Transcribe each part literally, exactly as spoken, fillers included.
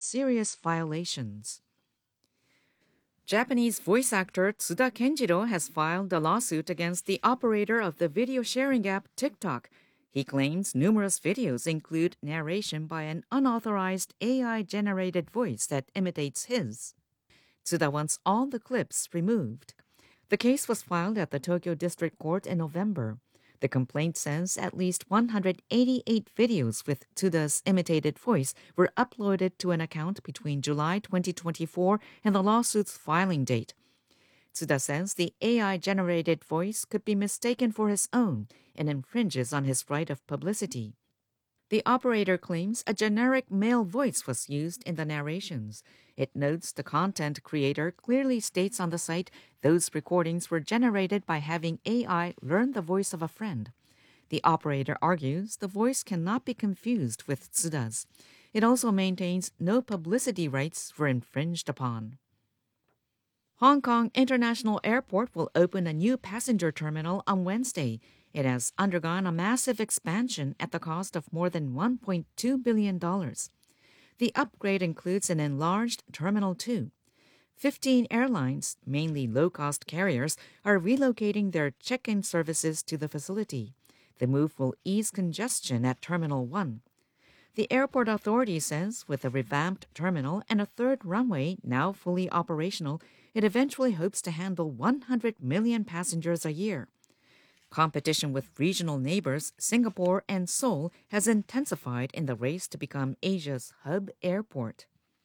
serious violations. Japanese voice actor Tsuda Kenjiro has filed a lawsuit against the operator of the video sharing app TikTok. He claims numerous videos include narration by an unauthorized A I-generated voice that imitates his. Tsuda wants all the clips removed. The case was filed at the Tokyo District Court in November. The complaint says at least one hundred eighty-eight videos with Tsuda's imitated voice were uploaded to an account between July twenty twenty-four and the lawsuit's filing date. Tsuda says the A I-generated voice could be mistaken for his own and infringes on his right of publicity. The operator claims a generic male voice was used in the narrations. It notes the content creator clearly states on the site those recordings were generated by having A I learn the voice of a friend. The operator argues the voice cannot be confused with Tsuda's. It also maintains no publicity rights were infringed upon. Hong Kong International Airport will open a new passenger terminal on Wednesday. It has undergone a massive expansion at the cost of more than one point two billion dollars. The upgrade includes an enlarged Terminal two. Fifteen airlines, mainly low-cost carriers, are relocating their check-in services to the facility. The move will ease congestion at Terminal one. The airport authority says with a revamped terminal and a third runway now fully operational, it eventually hopes to handle one hundred million passengers a year. Competition with regional neighbors Singapore and Seoul has intensified in the race to become Asia's hub airport.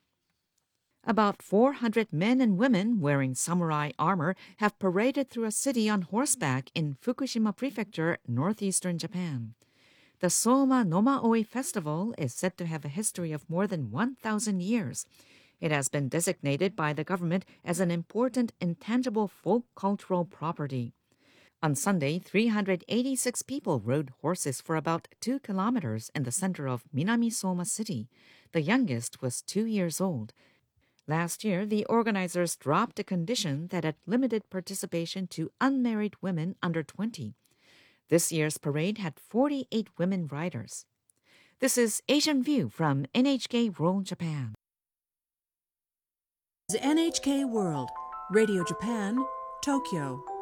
About four hundred men and women wearing samurai armor have paraded through a city on horseback in Fukushima Prefecture, northeastern Japan. The Soma no Maoi Festival is said to have a history of more than one thousand years. It has been designated by the government as an important intangible folk cultural property. On Sunday, three hundred eighty-six people rode horses for about two kilometers in the center of Minami Soma City. The youngest was two years old. Last year, the organizers dropped a condition that had limited participation to unmarried women under twenty. This year's parade had forty-eight women riders. This is Asian View from N H K World Japan. N H K World, Radio Japan, Tokyo.